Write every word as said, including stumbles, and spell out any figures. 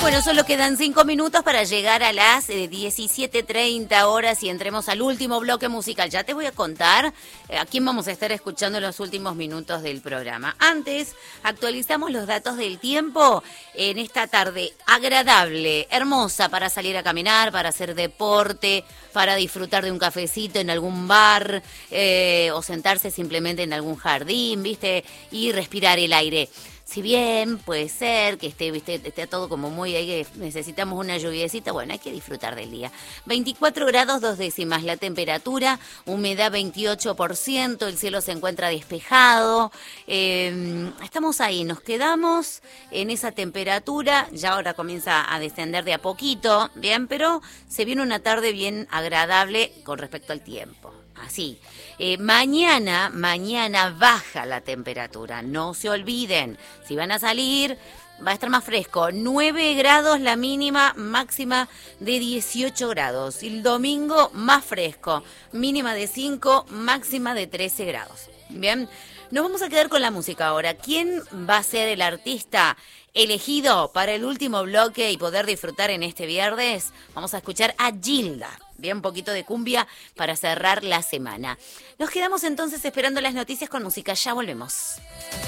Bueno, solo quedan cinco minutos para llegar a las eh, diecisiete treinta horas y entremos al último bloque musical. Ya te voy a contar eh, a quién vamos a estar escuchando en los últimos minutos del programa. Antes, actualizamos los datos del tiempo en esta tarde agradable, hermosa para salir a caminar, para hacer deporte, para disfrutar de un cafecito en algún bar eh, o sentarse simplemente en algún jardín, ¿viste? Y respirar el aire. Si bien puede ser que esté, viste, esté todo como muy, hay que, necesitamos una lluviecita, bueno, hay que disfrutar del día. veinticuatro grados, dos décimas la temperatura, humedad veintiocho por ciento, el cielo se encuentra despejado. Eh, estamos ahí, nos quedamos en esa temperatura, ya ahora comienza a descender de a poquito, bien, pero se viene una tarde bien agradable con respecto al tiempo. Así, eh, mañana, mañana baja la temperatura, no se olviden, si van a salir va a estar más fresco, nueve grados la mínima, máxima de dieciocho grados, y el domingo más fresco, mínima de cinco, máxima de trece grados. Bien, nos vamos a quedar con la música ahora. ¿Quién va a ser el artista elegido para el último bloque y poder disfrutar en este viernes? Vamos a escuchar a Gilda. Bien, un poquito de cumbia para cerrar la semana. Nos quedamos entonces esperando las noticias con música. Ya volvemos.